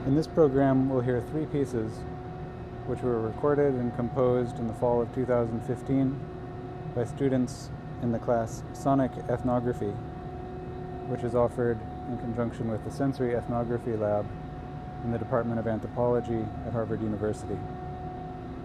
In this program, we'll hear three pieces which were recorded and composed in the fall of 2015 by students in the class Sonic Ethnography, which is offered in conjunction with the Sensory Ethnography Lab in the Department of Anthropology at Harvard University.